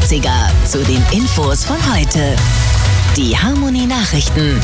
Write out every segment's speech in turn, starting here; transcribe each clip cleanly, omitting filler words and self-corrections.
80er zu den Infos von heute. Die Harmony Nachrichten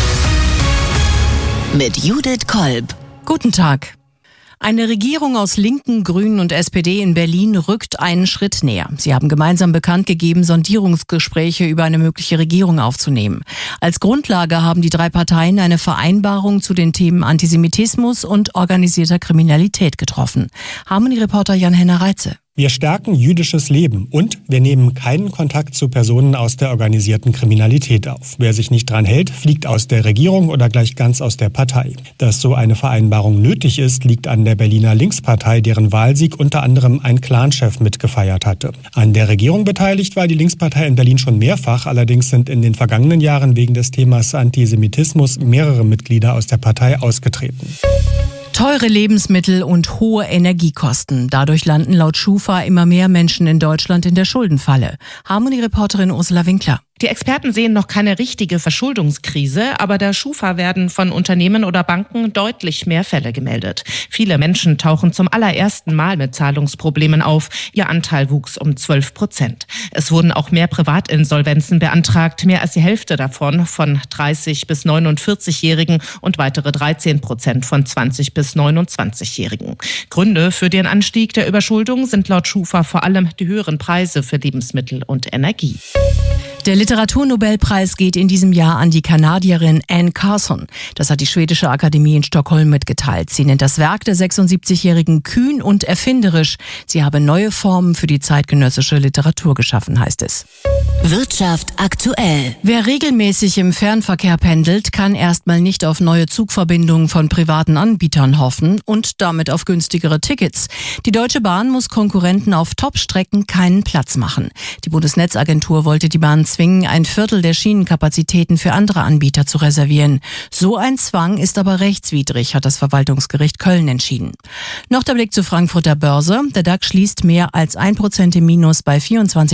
mit Judith Kolb. Guten Tag. Eine Regierung aus Linken, Grünen und SPD in Berlin rückt einen Schritt näher. Sie haben gemeinsam bekannt gegeben, Sondierungsgespräche über eine mögliche Regierung aufzunehmen. Als Grundlage haben die drei Parteien eine Vereinbarung zu den Themen Antisemitismus und organisierter Kriminalität getroffen. Harmony-Reporter Jan-Henner Reitze. Wir stärken jüdisches Leben und wir nehmen keinen Kontakt zu Personen aus der organisierten Kriminalität auf. Wer sich nicht dran hält, fliegt aus der Regierung oder gleich ganz aus der Partei. Dass so eine Vereinbarung nötig ist, liegt an der Berliner Linkspartei, deren Wahlsieg unter anderem ein Clanchef mitgefeiert hatte. An der Regierung beteiligt war die Linkspartei in Berlin schon mehrfach, allerdings sind in den vergangenen Jahren wegen des Themas Antisemitismus mehrere Mitglieder aus der Partei ausgetreten. Teure Lebensmittel und hohe Energiekosten. Dadurch landen laut Schufa immer mehr Menschen in Deutschland in der Schuldenfalle. Harmony-Reporterin Ursula Winkler. Die Experten sehen noch keine richtige Verschuldungskrise, aber der Schufa werden von Unternehmen oder Banken deutlich mehr Fälle gemeldet. Viele Menschen tauchen zum allerersten Mal mit Zahlungsproblemen auf. Ihr Anteil wuchs um 12%. Es wurden auch mehr Privatinsolvenzen beantragt, mehr als die Hälfte davon von 30- bis 49-Jährigen und weitere 13% von 20- bis 29-Jährigen. Gründe für den Anstieg der Überschuldung sind laut Schufa vor allem die höheren Preise für Lebensmittel und Energie. Der Literaturnobelpreis geht in diesem Jahr an die Kanadierin Anne Carson. Das hat die Schwedische Akademie in Stockholm mitgeteilt. Sie nennt das Werk der 76-Jährigen kühn und erfinderisch. Sie habe neue Formen für die zeitgenössische Literatur geschaffen, heißt es. Wirtschaft aktuell. Wer regelmäßig im Fernverkehr pendelt, kann erstmal nicht auf neue Zugverbindungen von privaten Anbietern hoffen und damit auf günstigere Tickets. Die Deutsche Bahn muss Konkurrenten auf Top-Strecken keinen Platz machen. Die Bundesnetzagentur wollte die Bahn zwingen, ein Viertel der Schienenkapazitäten für andere Anbieter zu reservieren. So ein Zwang ist aber rechtswidrig, hat das Verwaltungsgericht Köln entschieden. Noch der Blick zur Frankfurter Börse. Der DAX schließt mehr als 1% im Minus bei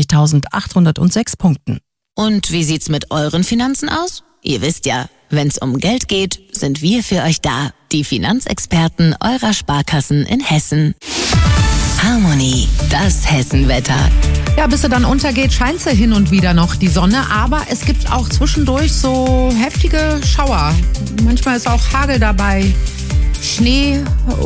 24.806 Punkten. Und wie sieht's mit euren Finanzen aus? Ihr wisst ja, wenn's um Geld geht, sind wir für euch da. Die Finanzexperten eurer Sparkassen in Hessen. Harmony, das Hessenwetter. Ja, bis sie dann untergeht, scheint sie hin und wieder noch die Sonne. Aber es gibt auch zwischendurch so heftige Schauer. Manchmal ist auch Hagel dabei, Schnee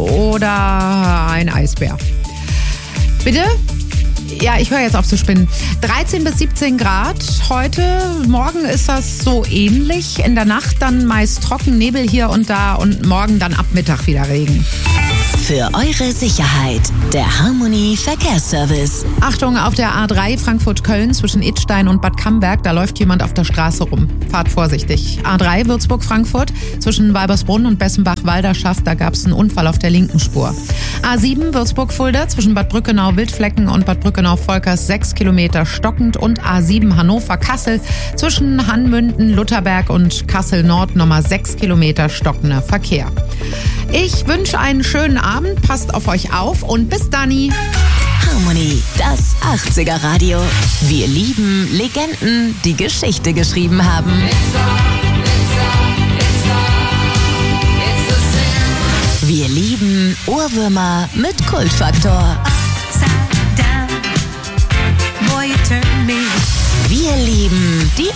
oder ein Eisbär. Bitte? Ja, ich höre jetzt auf zu spinnen. 13 bis 17 Grad heute. Morgen ist das so ähnlich. In der Nacht dann meist trocken, Nebel hier und da und morgen dann ab Mittag wieder Regen. Für eure Sicherheit, der Harmony Verkehrsservice. Achtung, auf der A3 Frankfurt-Köln zwischen Idstein und Bad Camberg, da läuft jemand auf der Straße rum. Fahrt vorsichtig. A3 Würzburg-Frankfurt zwischen Weibersbrunn und Bessenbach-Walderschaft, da gab es einen Unfall auf der linken Spur. A7 Würzburg-Fulda zwischen Bad Brückenau-Wildflecken und Bad Brückenau-Volkers 6 Kilometer stockend und A7 Hannover-Kassel zwischen Hanmünden, Lutherberg und Kassel-Nord nochmal 6 Kilometer stockender Verkehr. Ich wünsche einen schönen Abend, passt auf euch auf und bis dann. Harmony, das 80er Radio. Wir lieben Legenden, die Geschichte geschrieben haben. Wir lieben Ohrwürmer mit Kultfaktor. Wir lieben die